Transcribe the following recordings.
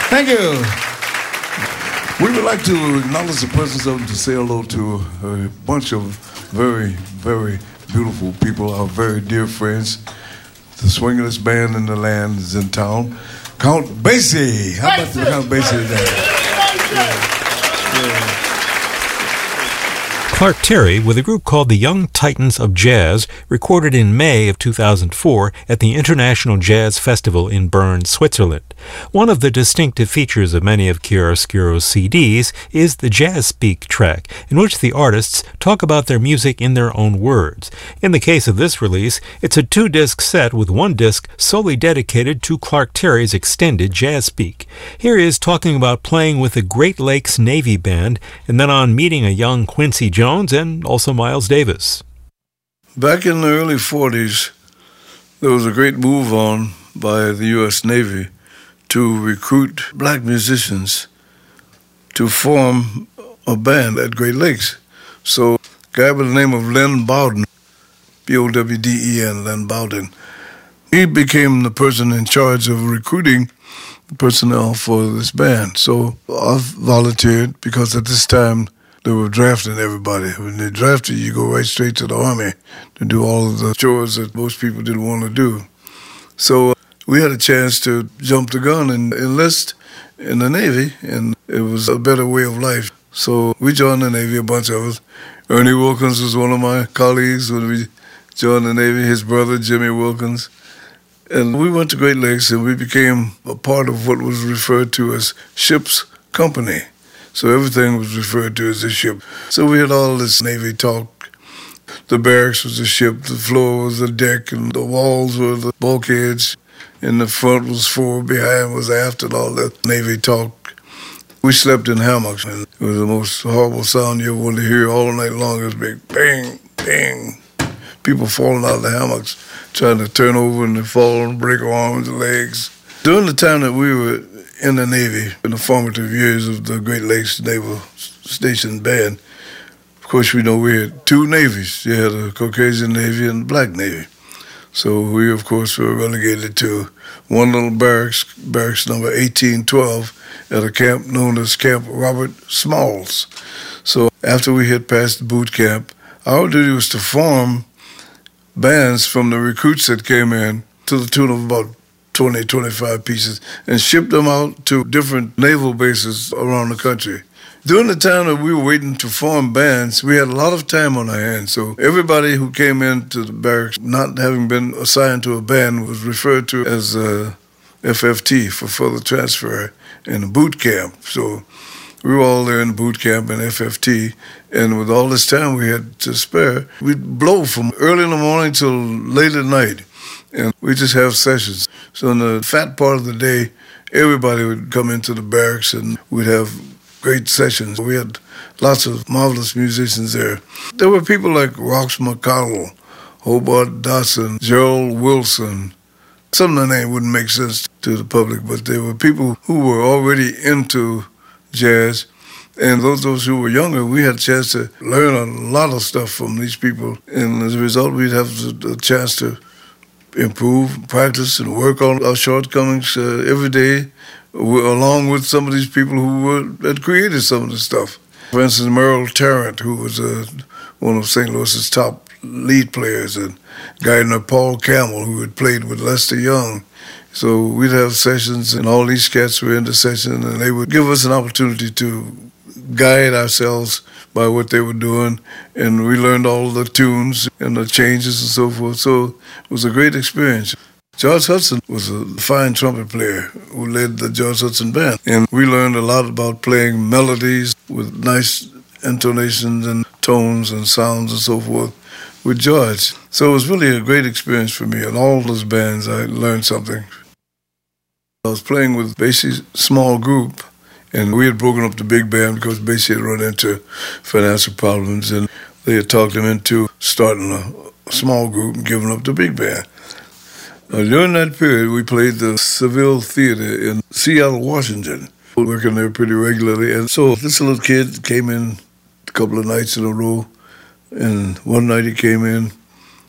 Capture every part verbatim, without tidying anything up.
Thank you. We would like to acknowledge the presence of and to say hello to a bunch of very, very beautiful people, our very dear friends. The swingiest band in the land is in town. Count Basie. How about the Count Basie today? Yeah. Yeah. Clark Terry, with a group called the Young Titans of Jazz, recorded in May of two thousand four at the International Jazz Festival in Bern, Switzerland. One of the distinctive features of many of Chiaroscuro's C Ds is the Jazz Speak track, in which the artists talk about their music in their own words. In the case of this release, it's a two-disc set with one disc solely dedicated to Clark Terry's extended Jazz Speak. Here he is talking about playing with the Great Lakes Navy Band, and then on meeting a young Quincy Jones and also Miles Davis. Back in the early forties, there was a great move on by the U S Navy to recruit black musicians to form a band at Great Lakes. So a guy by the name of Len Bowden, B O W D E N, Len Bowden, he became the person in charge of recruiting personnel for this band. So I volunteered because at this time they were drafting everybody. When they drafted you, go right straight to the Army to do all of the chores that most people didn't want to do. So uh, we had a chance to jump the gun and enlist in the Navy, and it was a better way of life. So we joined the Navy, a bunch of us. Ernie Wilkins was one of my colleagues when we joined the Navy, his brother, Jimmy Wilkins. And we went to Great Lakes, and we became a part of what was referred to as ship's company. So everything was referred to as a ship. So we had all this Navy talk. The barracks was a ship, the floor was a deck, and the walls were the bulkheads. In the front was forward, behind was aft, and all that Navy talk. We slept in hammocks, and it was the most horrible sound you ever wanted to hear all night long. It was big bang, bang. People falling out of the hammocks, trying to turn over, and they fall and break arms and legs. During the time that we were in the Navy, in the formative years of the Great Lakes Naval Station Band, of course, we know we had two navies. You had a Caucasian Navy and a black Navy. So we, of course, were relegated to one little barracks, barracks number eighteen twelve, at a camp known as Camp Robert Smalls. So after we had passed the boot camp, our duty was to form bands from the recruits that came in to the tune of about twenty, twenty-five pieces, and shipped them out to different naval bases around the country. During the time that we were waiting to form bands, we had a lot of time on our hands. So everybody who came into the barracks, not having been assigned to a band, was referred to as uh, F F T, for further transfer, in a boot camp. So we were all there in boot camp in F F T, and with all this time we had to spare, we'd blow from early in the morning till late at night. And we just have sessions. So in the fat part of the day, everybody would come into the barracks and we'd have great sessions. We had lots of marvelous musicians there. There were people like Rox McConnell, Hobart Dotson, Gerald Wilson. Some of the names wouldn't make sense to the public, but they were people who were already into jazz. And those those who were younger, we had a chance to learn a lot of stuff from these people. And as a result, we'd have a chance to improve, practice, and work on our shortcomings uh, every day, along with some of these people who were, had created some of the stuff. For instance, Merle Tarrant, who was uh, one of Saint Louis's top lead players, and a guy named Paul Campbell, who had played with Lester Young. So we'd have sessions, and all these cats were in the session, and they would give us an opportunity to guide ourselves by what they were doing, and we learned all the tunes and the changes and so forth. So it was a great experience. George Hudson was a fine trumpet player who led the George Hudson Band, and we learned a lot about playing melodies with nice intonations and tones and sounds and so forth with George. So it was really a great experience for me. In all those bands, I learned something. I was playing with Basie's small group, and we had broken up the big band because Basie had run into financial problems, and they had talked him into starting a small group and giving up the big band. Uh, during that period, we played the Seville Theater in Seattle, Washington, working there pretty regularly. And so this little kid came in a couple of nights in a row, and one night he came in,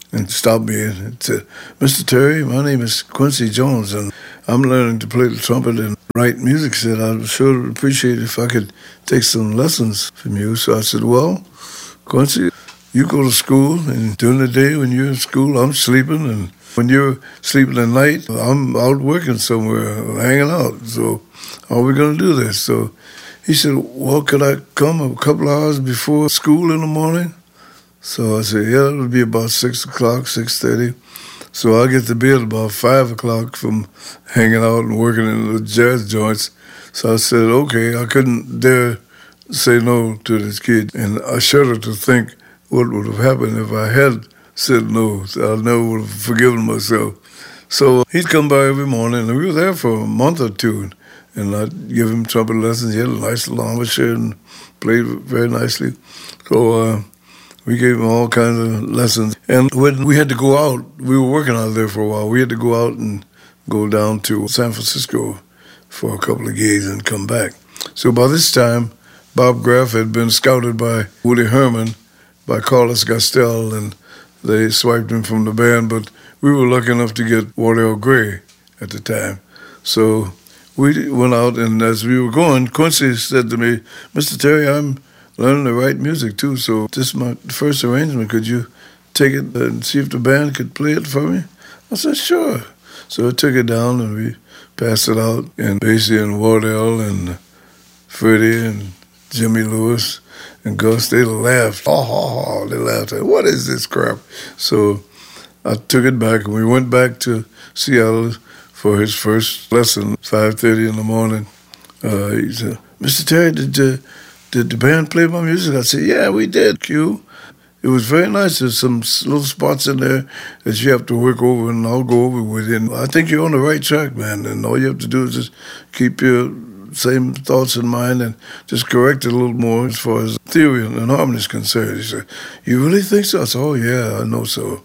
and stopped me and said, "Mister Terry, my name is Quincy Jones, and I'm learning to play the trumpet and write music." He said, "I'd sure appreciate it if I could take some lessons from you." So I said, "Well, Quincy, you go to school, and during the day when you're in school, I'm sleeping, and when you're sleeping at night, I'm out working somewhere, hanging out. So how are we going to do this?" So he said, "Well, could I come a couple hours before school in the morning?" So I said, "Yeah, it'll be about six o'clock, six thirty." So I get to bed about five o'clock from hanging out and working in the jazz joints. So I said, okay, I couldn't dare say no to this kid. And I shudder to think what would have happened if I had said no. I never would have forgiven myself. So he'd come by every morning, and we were there for a month or two. And I'd give him trumpet lessons. He had a nice little embouchure and played very nicely. So uh, we gave him all kinds of lessons. And when we had to go out, we were working out there for a while. We had to go out and go down to San Francisco for a couple of gigs and come back. So by this time, Bob Graff had been scouted by Woody Herman, by Carlos Gastel, and they swiped him from the band. But we were lucky enough to get Wardell Gray at the time. So we went out, and as we were going, Quincy said to me, "Mister Terry, I'm learning to write music too, so this is my first arrangement. Could you take it and see if the band could play it for me?" I said, "Sure." So I took it down, and we passed it out, and Basie and Wardell and Freddie and Jimmy Lewis and Gus, they laughed. Ha, ha, ha. They laughed. What is this crap? So I took it back, and we went back to Seattle for his first lesson, five thirty in the morning. Uh, he said, "Mister Terry, did uh, did the band play my music?" I said, "Yeah, we did, Q." It was very nice. There's some little spots in there that you have to work over, and I'll go over with it. And I think you're on the right track, man, and all you have to do is just keep your same thoughts in mind and just correct it a little more as far as theory and harmony is concerned. He said, "You really think so?" I said, "Oh, yeah, I know so."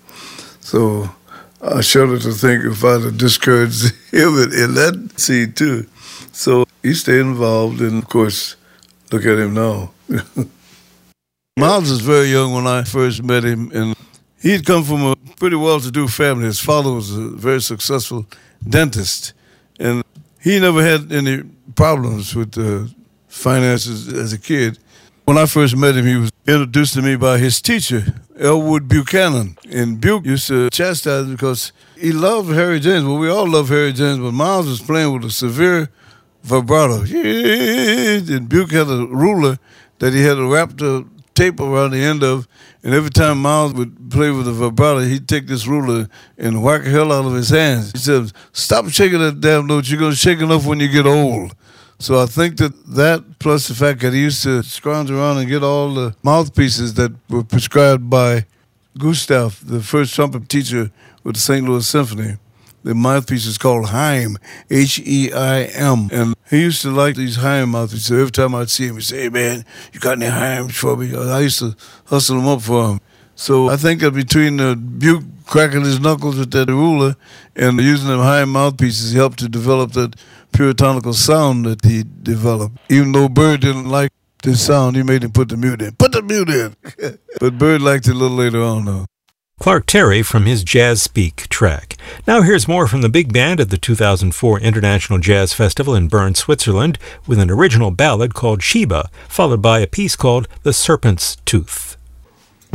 So I shudder to think if I'd have discouraged him in that scene, too. So he stayed involved, and, of course, look at him now. Miles was very young when I first met him, and he'd come from a pretty well-to-do family. His father was a very successful dentist, and he never had any problems with the finances as a kid. When I first met him, he was introduced to me by his teacher, Elwood Buchanan. And Buke used to chastise him because he loved Harry James. Well, we all love Harry James, but Miles was playing with a severe vibrato. And Buke had a ruler that he had to wrap the tape around the end of, and every time Miles would play with the vibrato, he'd take this ruler and whack the hell out of his hands. He said, "Stop shaking that damn note. You're going to shake enough when you get old." So I think that that, plus the fact that he used to scrounge around and get all the mouthpieces that were prescribed by Gustav, the first trumpet teacher with the Saint Louis Symphony. The mouthpiece is called Haim, H E I M. And he used to like these Haim mouthpieces. So every time I'd see him, he'd say, "Hey, man, you got any Haims for me?" I used to hustle them up for him. So I think that between the Buke cracking his knuckles with that ruler and using them Haim mouthpieces, he helped to develop that puritanical sound that he developed. Even though Bird didn't like this sound, he made him put the mute in. Put the mute in! But Bird liked it a little later on, though. Clark Terry from his Jazz Speak track. Now here's more from the big band at the two thousand four International Jazz Festival in Bern, Switzerland, with an original ballad called Sheba, followed by a piece called The Serpent's Tooth.